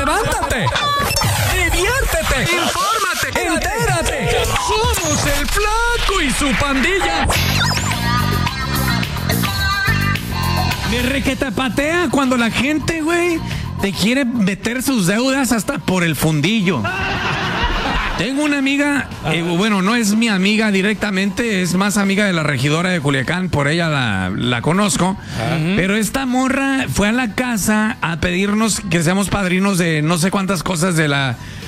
levántate, diviértete, infórmate, entérate. Somos el Flaco y su pandilla. Me requetapatea cuando la gente, güey, te quiere meter sus deudas hasta por el fundillo. Tengo una amiga, bueno, no es mi amiga directamente, es más amiga de la regidora de Culiacán, por ella la conozco. Pero esta morra fue a la casa a pedirnos que seamos padrinos de no sé cuántas cosas de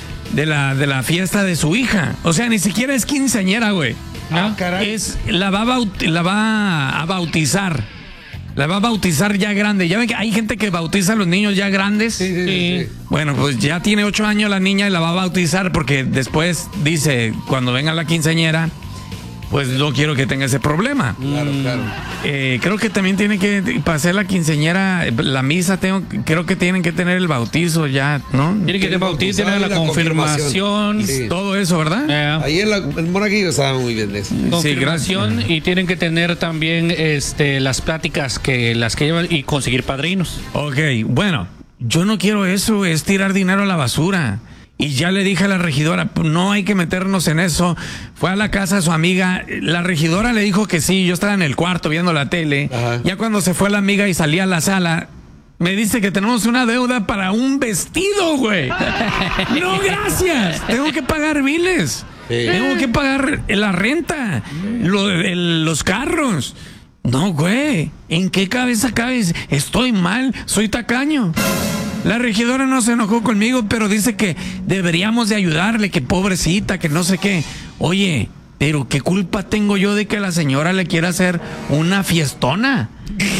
la fiesta de su hija. O sea, ni siquiera es quinceañera, güey. Ah, caray. La va a bautizar. La va a bautizar ya grande. Ya ven que hay gente que bautiza a los niños ya grandes. Sí. Bueno, pues ya tiene 8 años la niña y la va a bautizar porque después dice, cuando venga la quinceañera, pues no quiero que tenga ese problema. Claro. Creo que también tiene que, para hacer la quinceañera, la misa, creo que tienen que tener el bautizo ya, ¿no? Tiene que te bautizar, tiene la confirmación. Sí. Todo eso, ¿verdad? Ahí el monaguillo estaba muy bien de eso. Confirmación, y tienen que tener también las pláticas que llevan y conseguir padrinos. Ok, bueno, yo no quiero eso, es tirar dinero a la basura. Y ya le dije a la regidora, no hay que meternos en eso. Fue a la casa de su amiga, la regidora le dijo que sí, yo estaba en el cuarto viendo la tele. Ajá. Ya cuando se fue la amiga y salía a la sala, me dice que tenemos una deuda para un vestido, güey. No, gracias, tengo que pagar biles. Sí. Tengo que pagar la renta, los carros. No, güey, ¿en qué cabeza cabes? Estoy mal, soy tacaño. La regidora no se enojó conmigo, pero dice que deberíamos de ayudarle, que pobrecita, que no sé qué. Oye, pero ¿qué culpa tengo yo de que la señora le quiera hacer una fiestona?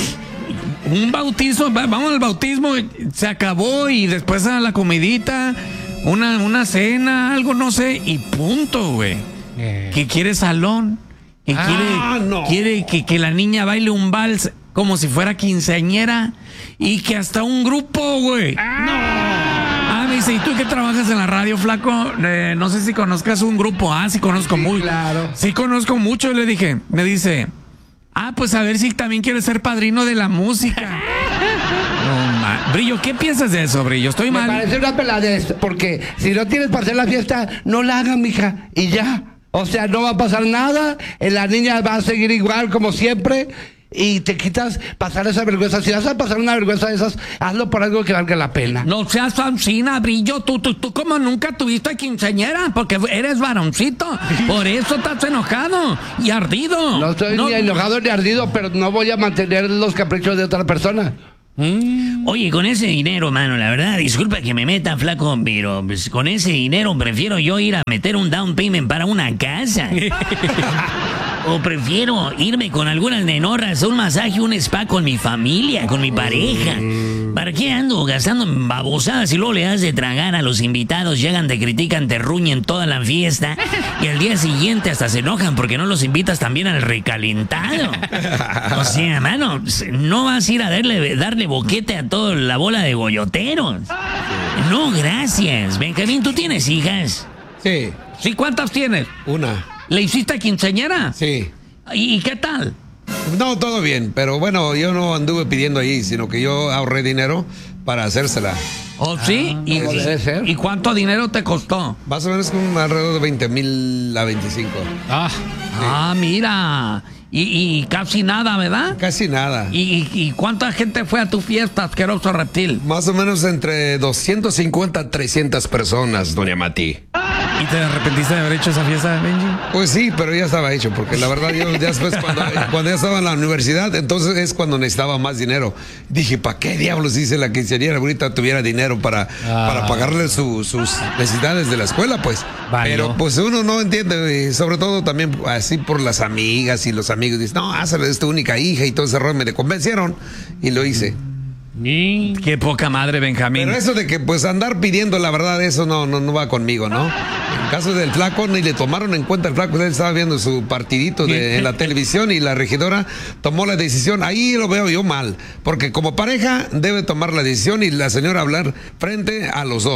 Un bautizo, vamos al bautismo, se acabó y después a la comidita, una cena, algo, no sé, y punto, güey. Que quiere salón, que quiere que la niña baile un vals como si fuera quinceañera. Y que hasta un grupo, güey. Me dice, ¿y tú que trabajas en la radio, flaco? No sé si conozcas un grupo. Sí conozco mucho. Claro. Sí conozco mucho, le dije. Me dice, pues a ver si también quieres ser padrino de la música. Brillo, ¿qué piensas de eso, Brillo? Estoy mal. Me parece una peladez, porque si no tienes para hacer la fiesta, no la hagan, mija, y ya. O sea, no va a pasar nada, la niña va a seguir igual como siempre. Y te quitas pasar esa vergüenza. Si vas a pasar una vergüenza de esas, hazlo por algo que valga la pena. No seas fancina, Brillo. Tú como nunca tuviste quinceañera, porque eres varoncito. Por eso estás enojado y ardido. No estoy ni enojado ni ardido, pero no voy a mantener los caprichos de otra persona. Oye, con ese dinero, mano, la verdad, disculpa que me meta, flaco, pero pues, con ese dinero prefiero yo ir a meter un down payment para una casa. O prefiero irme con algunas nenorras a un masaje, un spa con mi familia, con mi pareja. ¿Para qué ando gastando en babosadas y luego le das de tragar a los invitados? Llegan, te critican, te ruñen toda la fiesta y al día siguiente hasta se enojan porque no los invitas también al recalentado. O sea, mano, no vas a ir a darle boquete a toda la bola de goyoteros. No, gracias. Benjamín, ¿tú tienes hijas? Sí. ¿Sí? ¿Cuántas tienes? Una. ¿Le hiciste quinceañera? Sí. ¿Y qué tal? No, todo bien, pero bueno, yo no anduve pidiendo ahí, sino que yo ahorré dinero para hacérsela. ¿Oh, sí? Debe ser. ¿Y cuánto dinero te costó? Más o menos como alrededor de 20,000 a 25. Mira. Y casi nada, ¿verdad? Casi nada. ¿Y cuánta gente fue a tu fiesta, asqueroso reptil? Más o menos entre 250 a 300 personas, doña Mati. ¿Y te arrepentiste de haber hecho esa fiesta, Benji? Pues sí, pero ya estaba hecho, porque la verdad yo ya después cuando ya estaba en la universidad, entonces es cuando necesitaba más dinero. Dije, ¿para qué diablos hice la quinceañera? Ahorita tuviera dinero para pagarle sus necesidades de la escuela, pues. Vale. Pero pues uno no entiende, y sobre todo también así por las amigas y los amigos. Dicen, no, hazle, es tu única hija y todo ese rollo. Me convencieron y lo hice. Qué poca madre, Benjamín. Pero eso de que pues andar pidiendo, la verdad, eso no va conmigo, ¿no? En caso del flaco, ni le tomaron en cuenta el flaco, él estaba viendo su partidito en la televisión y la regidora tomó la decisión. Ahí lo veo yo mal, porque como pareja debe tomar la decisión y la señora hablar frente a los dos.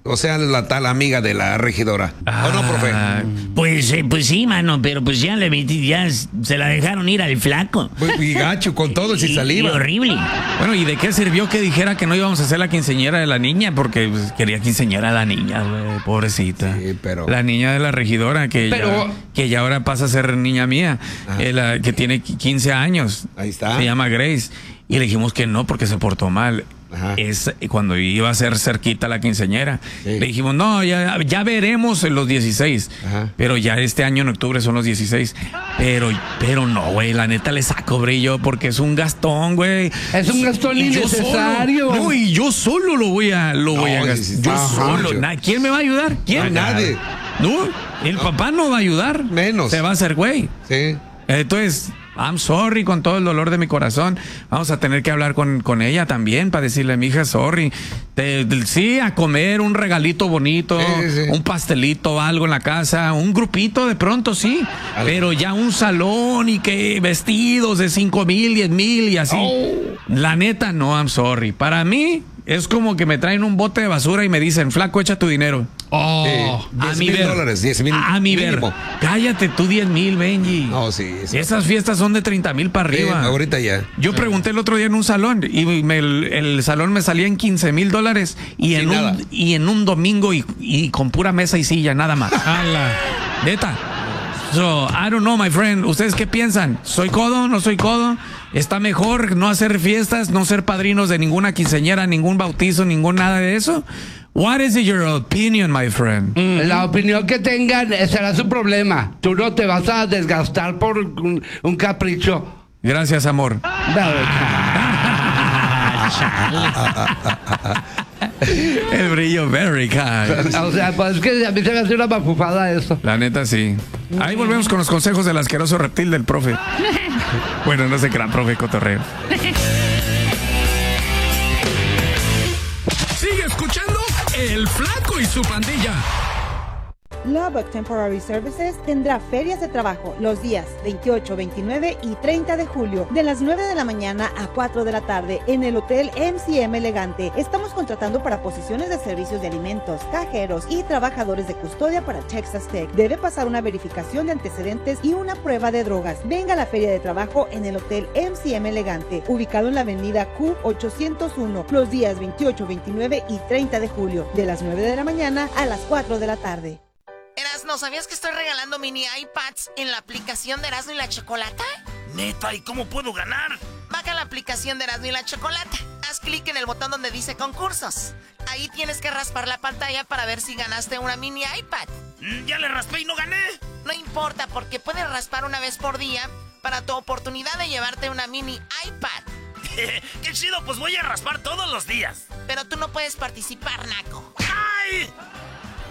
O sea, la tal amiga de la regidora. ¿O no, profe? Pues sí, mano, pero pues ya se la dejaron ir al flaco. Y gacho, con todo y sin saliva. Y horrible. Bueno, ¿y de qué sirvió que dijera que no íbamos a hacer la quinceañera de la niña? Porque pues, quería quinceañera a la niña, güey, pobrecita. Sí, pero... La niña de la regidora, que ya ahora pasa a ser niña mía, que tiene 15 años. Ahí está. Se llama Grace. Y le dijimos que no, porque se portó mal. Ajá. Es cuando iba a ser cerquita la quinceañera. Sí. Le dijimos, no, ya veremos en los 16. Ajá. Pero ya este año en octubre son los 16. Pero no, güey, la neta le saco brillo porque es un gastón, güey. Es un gastón Y yo innecesario. solo, no, y yo solo lo voy a gastar. sí, Yo ajá, solo. yo- ¿Quién me va a ayudar? ¿Quién? No, nadie. No, el papá no va a ayudar. Menos. Se va a hacer güey. Sí. Entonces, I'm sorry con todo el dolor de mi corazón. Vamos a tener que hablar con ella también para decirle, mija, sorry. Sí, a comer un regalito bonito, Sí. un pastelito, algo en la casa, un grupito de pronto, sí. Pero ya un salón y que vestidos de 5,000, 10,000 y así. La neta, no, I'm sorry. Para mí, es como que me traen un bote de basura y me dicen, flaco, echa tu dinero. Oh. A mi ver. $10,000, 10,000 A mi ver. mínimo. Cállate tú, 10,000, Benji. No, sí. Esas fiestas son de 30,000 para Sí, arriba. ahorita ya. Yo pregunté el otro día en un salón y el salón me salía en $15,000 Sin nada. y en un domingo y con pura mesa y silla, nada más. Ala. Neta. So, I don't know, my friend. ¿Ustedes qué piensan? ¿Soy codo? ¿No soy codo? ¿Está mejor no hacer fiestas, no ser padrinos de ninguna quinceañera, ningún bautizo, ningún nada de eso? What is your opinion, my friend? La opinión que tengan será su problema. Tú no te vas a desgastar por un capricho. Gracias, amor. El brillo very kind. O sea, pues es que a mí se me hace una mafufada eso. La neta, sí. Ahí volvemos con los consejos del asqueroso reptil del profe. Bueno, no sé qué era, profe cotorreo. Sigue escuchando El Flaco y su pandilla. Lubbock Temporary Services tendrá ferias de trabajo los días 28, 29 y 30 de julio de las 9 de la mañana a 4 de la tarde en el Hotel MCM Elegante. Estamos contratando para posiciones de servicios de alimentos, cajeros y trabajadores de custodia para Texas Tech. Debe pasar una verificación de antecedentes y una prueba de drogas. Venga a la feria de trabajo en el Hotel MCM Elegante, ubicado en la avenida Q801 los días 28, 29 y 30 de julio de las 9 de la mañana a las 4 de la tarde. Erasno, ¿sabías que estoy regalando mini iPads en la aplicación de Erasno y la Chocolata? Neta, ¿y cómo puedo ganar? Baja la aplicación de Erasno y la Chocolata. Haz clic en el botón donde dice concursos. Ahí tienes que raspar la pantalla para ver si ganaste una mini iPad. Ya le raspé y no gané. No importa, porque puedes raspar una vez por día para tu oportunidad de llevarte una mini iPad. Qué chido, pues voy a raspar todos los días. Pero tú no puedes participar, naco.